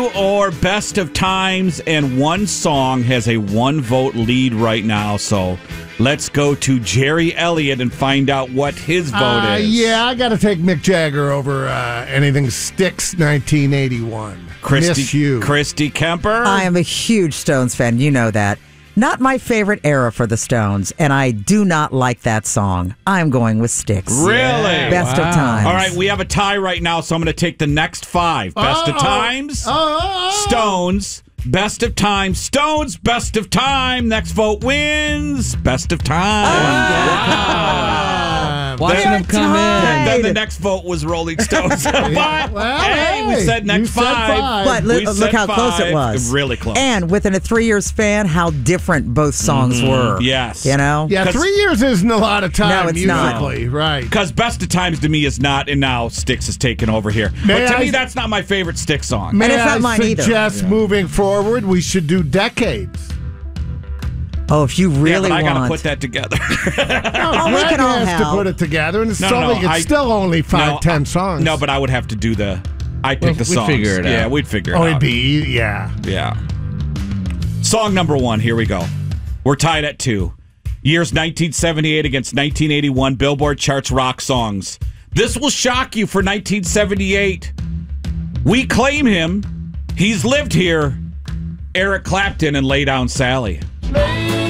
Or Best of Times, and one song has a 1-vote lead right now. So let's go to Jerry Elliott and find out what his vote is. Yeah, I got to take Mick Jagger over anything Styx 1981. Miss you. Christy Kemper. I am a huge Stones fan. You know that. Not my favorite era for the Stones, and I do not like that song. I'm going with Styx. Really? Best of Times. All right, we have a tie right now, so I'm going to take the next 5. Best of Times, Stones, Best of Time, Stones, Best of Time. Next vote wins. Best of Time. Watching them come in. Then the next vote was Rolling Stones. But, we said next 5. But look how close it was. Really close. And within a 3-year span, how different both songs were. Yes. You know? Yeah, 3 years isn't a lot of time No, it's musically. not. Right. Because Best of Times to me is not, and now Styx is taking over here. But to me, that's not my favorite Styx song. May And it's I not mine either. suggest moving forward, we should do decades. Oh, if you really but I want. got to put that together. we Greg can all has to help. put it together, and it's No, still only 10 songs. No, but I would have to do I pick the we'd songs. figure it out. Yeah, we'd figure it Oh, out. it'd be, yeah. Yeah. Song number 1, here we go. We're tied at 2. Years 1978 against 1981 Billboard charts rock songs. This will shock you for 1978. We claim him. He's lived here. Eric Clapton and Lay Down Sally. Lay